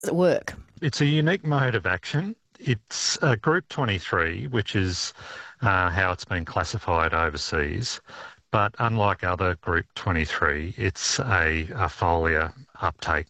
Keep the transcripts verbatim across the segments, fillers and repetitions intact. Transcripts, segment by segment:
does it work? It's a unique mode of action. It's a Group twenty-three, which is uh, how it's been classified overseas. But unlike other Group twenty-three, it's a, a foliar uptake.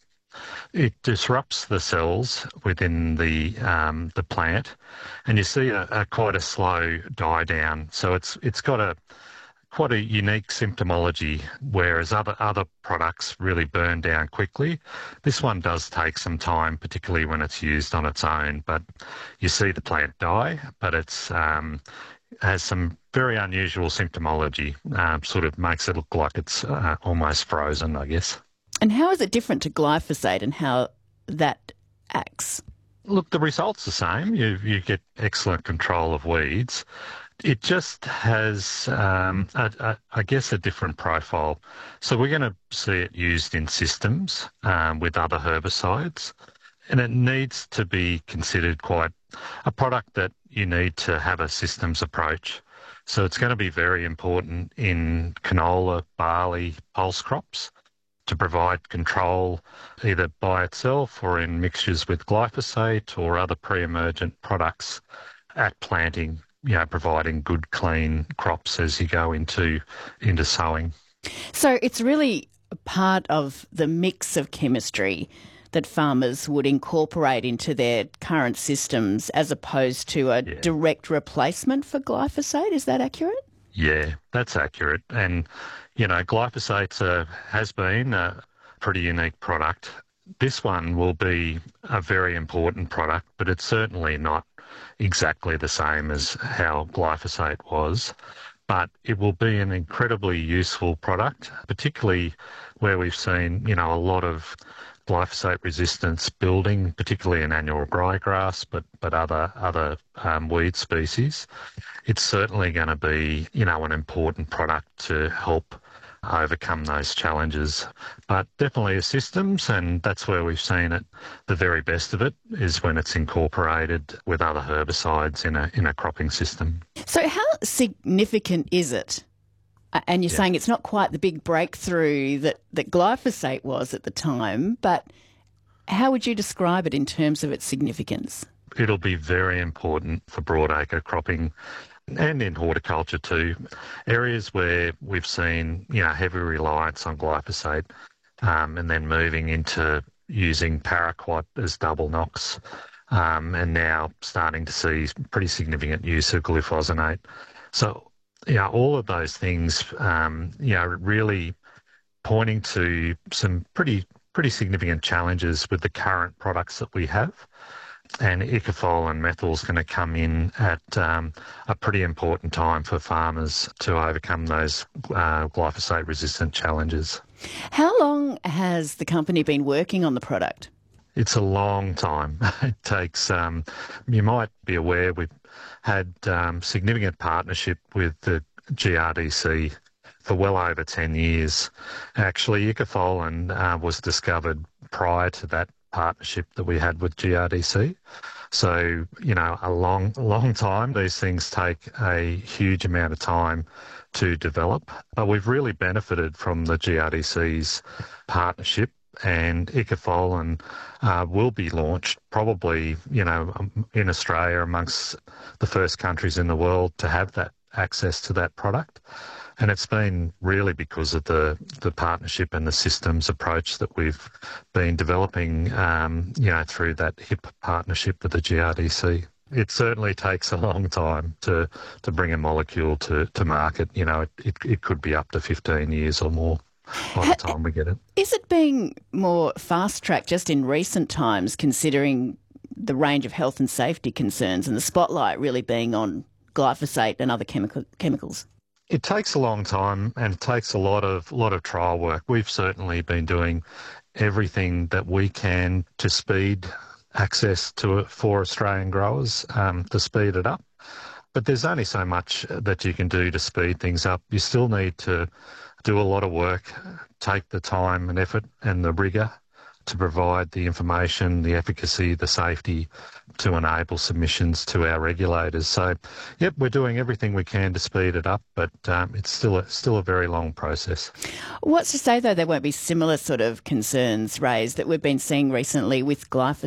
It disrupts the cells within the um, the plant, and you see a, a quite a slow die down. So it's it's got a quite a unique symptomology, whereas other other products really burn down quickly. This one does take some time, particularly when it's used on its own. But you see the plant die, but it's um, has some very unusual symptomology. Um, sort of makes it look like it's uh, almost frozen, I guess. And how is it different to glyphosate and how that acts? Look, the result's the same. You you get excellent control of weeds. It just has, um, a, a, I guess, a different profile. So we're going to see it used in systems um, with other herbicides, and it needs to be considered quite a product that you need to have a systems approach. So it's going to be very important in canola, barley, pulse crops to provide control either by itself or in mixtures with glyphosate or other pre-emergent products at planting, you know, providing good, clean crops as you go into into sowing. So it's really a part of the mix of chemistry that farmers would incorporate into their current systems as opposed to a Yeah. direct replacement for glyphosate. Is that accurate? Yeah, that's accurate. And, you know, glyphosate uh, has been a pretty unique product. This one will be a very important product, but it's certainly not exactly the same as how glyphosate was. But it will be an incredibly useful product, particularly where we've seen, you know, a lot of glyphosate resistance building, particularly in annual ryegrass, but but other other um, weed species. It's certainly going to be, you know, an important product to help overcome those challenges. But definitely a systems, and that's where we've seen it. The very best of it is when it's incorporated with other herbicides in a in a cropping system. So how significant is it? A- And you're Yeah. saying it's not quite the big breakthrough that, that glyphosate was at the time, but how would you describe it in terms of its significance? It'll be very important for broadacre cropping and in horticulture too. Areas where we've seen, you know, heavy reliance on glyphosate, um, and then moving into using paraquat as double knocks, um, and now starting to see pretty significant use of glyphosate. So, you know, all of those things, um, you know, really pointing to some pretty pretty significant challenges with the current products that we have. And Icofol and methyl is going to come in at um, a pretty important time for farmers to overcome those uh, glyphosate-resistant challenges. How long has the company been working on the product? It's a long time. It takes, um, you might be aware, we've had um, significant partnership with the G R D C for well over ten years. Actually, Icofol uh, was discovered prior to that partnership that we had with G R D C. So, you know, a long, long time. These things take a huge amount of time to develop. But we've really benefited from the G R D C's partnership, and Icofol uh, will be launched probably, you know, um, in Australia amongst the first countries in the world to have that access to that product. And it's been really because of the, the partnership and the systems approach that we've been developing, um, you know, through that H I P partnership with the G R D C. It certainly takes a long time to, to bring a molecule to, to market. You know, it, it, it could be up to fifteen years or more by the time we get it. Is it being more fast-tracked just in recent times, considering the range of health and safety concerns and the spotlight really being on glyphosate and other chemical, chemicals? It takes a long time and it takes a lot of lot of trial work. We've certainly been doing everything that we can to speed access to it for Australian growers, um, to speed it up. But there's only so much that you can do to speed things up. You still need to do a lot of work, take the time and effort and the rigour to provide the information, the efficacy, the safety to enable submissions to our regulators. So, yep, we're doing everything we can to speed it up, but um, it's still a, still a very long process. What's to say, though, there won't be similar sort of concerns raised that we've been seeing recently with glyphosate?